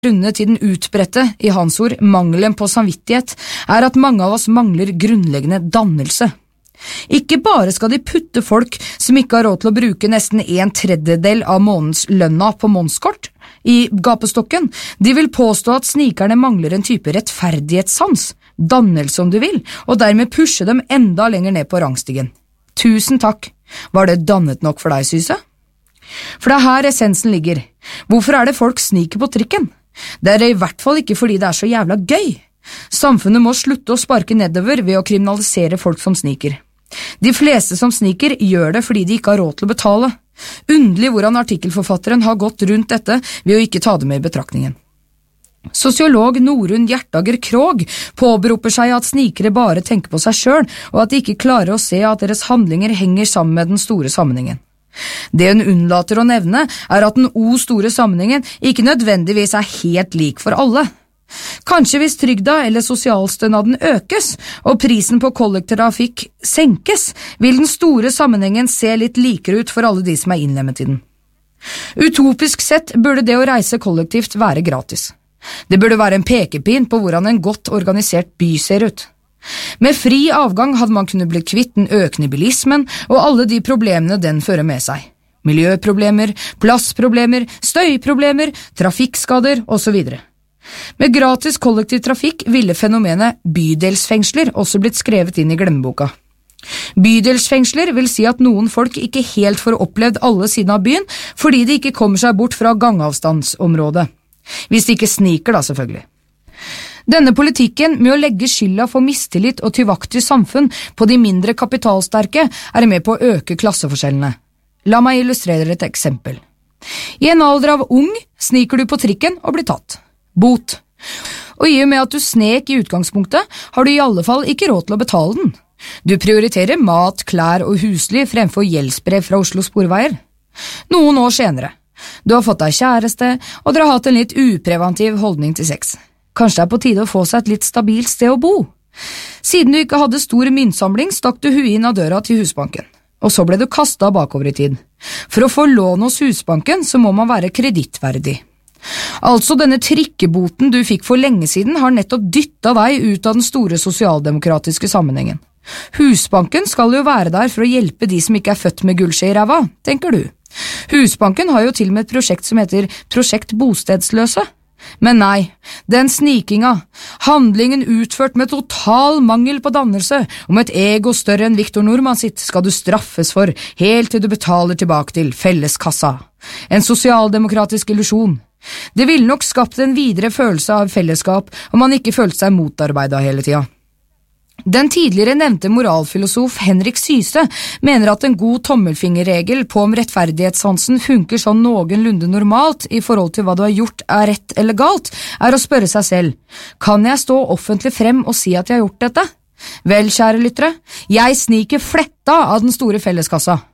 grunnene til den utbredte, i hans ord, mangelen på samvittighet, at mange av oss mangler grunnleggende dannelse. Ikke bare skal de putte folk som ikke har råd til å bruke nesten 1/3 av månedens lønna på månedskort i gapestokken, de vil påstå at snikerne mangler en type rettferdighetssans, dannelse om du vil, og dermed pushe dem enda lenger ned på rangstigen. Tusen takk. Var det dannet nok for deg, Syse? For det her essensen ligger. Hvorfor det folk sniker på trikken? Det i hvert fall ikke fordi det så jævla gøy. Samfunnet må slutte å sparke nedover ved å kriminalisere folk som sniker. De fleste som sniker gjør det fordi de ikke har råd til å betale. Underlig hvordan artikkelforfatteren har gått rundt dette ved å ikke ta det med i betraktningen. Sosiolog Norunn Hjertager Krog påberoper seg at snikere bare tenker på seg selv, og at de ikke klarer å se at deres handlinger henger sammen med den store sammenhengen. Det hun unnlater å nevne at den store sammenhengen ikke nødvendigvis helt lik for alle. Kanskje hvis trygda eller sosialstønaden økes, og prisen på kollektivtrafikk senkes, vil den store sammenhengen se litt likere ut for alle de som innlemmet i den. Utopisk sett burde det å reise kollektivt være gratis. Det burde være en pekepinn på hvordan en godt organisert by ser ut. Med fri avgang hadde man kunnet bli kvitt den økende bilismen og alle de problemene den fører med seg. Miljøproblemer, plassproblemer, støyproblemer, trafikkskader osv. Med gratis kollektivtrafikk ville fenomenet bydelsfengsler også blitt skrevet inn i glemmeboka. Bydelsfengsler vil si at noen folk ikke helt får opplevd alle sidene av byen fordi de ikke kommer seg bort fra gangavstandsområdet. Hvis de ikke sniker da, selvfølgelig. Denne politikken med å legge skylda for mistillit og tyvaktig samfunn på de mindre kapitalsterke med på å øke klasseforskjellene. La meg illustrere et eksempel. I en alder av ung sniker du på trikken og blir tatt. Bot. Og i og med at du snek i utgangspunktet, har du i alle fall ikke råd til å betale den. Du prioriterer mat, klær og husly fremfor gjeldsbrev fra Oslo Sporveier. Noen år senere. Du har fått deg kjæreste, og dere har hatt en litt upreventiv holdning til sex. Kanskje det på tide å få seg et litt stabilt sted å bo. Siden du ikke hadde stor myntsamling, stakk du huet inn av døra til Husbanken. Og så ble du kastet bakover i tid. For å få lån hos Husbanken så må man være kredittverdig. Altså denne trikkeboten du fikk for lenge siden har nettopp dyttet deg ut av den store sosialdemokratiske sammenhengen. Husbanken skal jo være der for å hjelpe de som ikke født med gullskje i ræva, tenker du. Husbanken har jo til og med et prosjekt som heter Prosjekt Bostedsløse. Men nei, den snikinga, handlingen utført med total mangel på dannelse, om et ego større enn Victor Nordmann sitt, skal du straffes for, helt til du betaler tilbake til felleskassa. En sosialdemokratisk illusjon. Det ville nok skapt en videre følelse av fellesskap om man ikke følte seg motarbeidet hele tida. Den tidligere nevnte moralfilosof Henrik Syse mener at en god tommelfingerregel på om rettferdighetssansen funker sånn noenlunde normalt i forhold til hva du har gjort rett eller galt, å spørre seg selv, kan jeg stå offentlig frem og si at jeg har gjort dette? Vel, kjære lyttere, jeg sniker fletta av den store felleskassa.